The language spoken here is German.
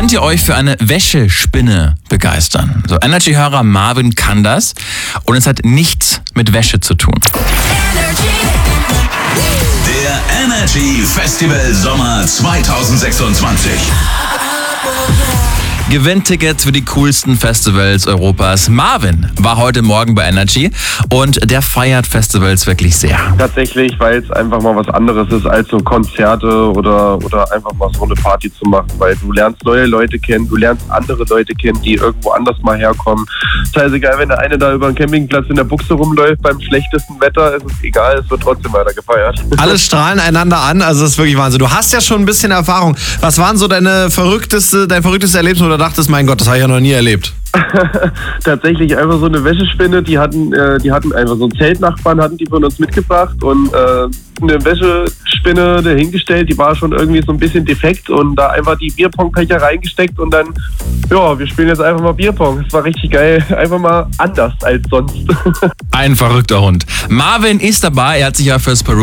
Könnt ihr euch für eine Wäschespinne begeistern? So, Energy-Hörer Marvin kann das und es hat nichts mit Wäsche zu tun. Der Energy Festival Sommer 2026. Gewinnt Tickets für die coolsten Festivals Europas. Marvin war heute Morgen bei Energy und der feiert Festivals wirklich sehr. Tatsächlich, weil es einfach mal was anderes ist als so Konzerte oder einfach mal so eine Party zu machen, weil du lernst neue Leute kennen, du lernst andere Leute kennen, die irgendwo anders mal herkommen. Scheißegal, wenn der eine da über den Campingplatz in der Buchse rumläuft beim schlechtesten Wetter, ist es egal, es wird trotzdem weiter gefeiert. Alle strahlen einander an, also das ist wirklich Wahnsinn. Du hast ja schon ein bisschen Erfahrung. Was waren so dein verrücktestes Erlebnis, wo du dachtest, mein Gott, das habe ich ja noch nie erlebt? Tatsächlich einfach so eine Wäschespinne, die hatten einfach so einen Zeltnachbarn, hatten die von uns mitgebracht und eine Wäschespinne dahingestellt, die war schon irgendwie so ein bisschen defekt und da einfach die Bierpongbecher reingesteckt und dann, ja, wir spielen jetzt einfach mal Bierpong. Das war richtig geil, einfach mal anders als sonst. Ein verrückter Hund. Marvin ist dabei, er hat sich ja fürs Peru